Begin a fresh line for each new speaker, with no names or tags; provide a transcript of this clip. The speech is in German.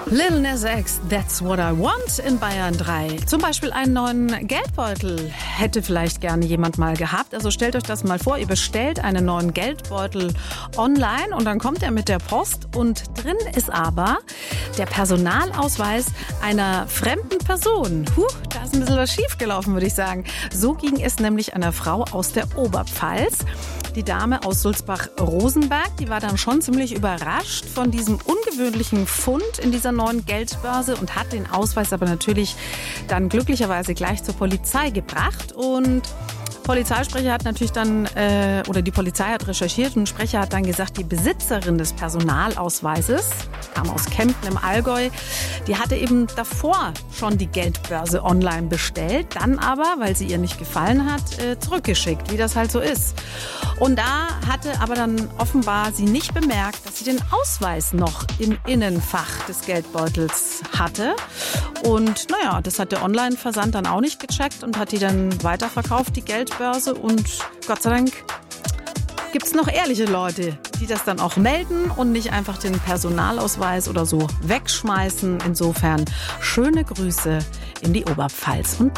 Lil Nas X, That's What I Want in Bayern 3. Zum Beispiel einen neuen Geldbeutel hätte vielleicht gerne jemand mal gehabt. Also stellt euch das mal vor, ihr bestellt einen neuen Geldbeutel online und dann kommt er mit der Post und drin ist aber der Personalausweis einer fremden Person. Da ist ein bisschen was schiefgelaufen, würde ich sagen. So ging es nämlich einer Frau aus der Oberpfalz. Die Dame aus Sulzbach-Rosenberg, die war dann schon ziemlich überrascht von diesem ungewöhnlichen Fund in dieser neuen Geldbörse und hat den Ausweis aber natürlich dann glücklicherweise gleich zur Polizei gebracht. Und Polizeisprecher hat natürlich dann, oder die Polizei hat recherchiert und ein Sprecher hat dann gesagt, die Besitzerin des Personalausweises, kam aus Kempten im Allgäu, die hatte eben davor schon die Geldbörse online bestellt, dann aber, weil sie ihr nicht gefallen hat, zurückgeschickt, wie das halt so ist. Und da hatte aber dann offenbar sie nicht bemerkt, dass sie den Ausweis noch im Innenfach des Geldbeutels hatte. Und naja, das hat der Online-Versand dann auch nicht gecheckt und hat die dann weiterverkauft, die Geldbörse. Und Gott sei Dank gibt's noch ehrliche Leute, die das dann auch melden und nicht einfach den Personalausweis oder so wegschmeißen. Insofern schöne Grüße in die Oberpfalz und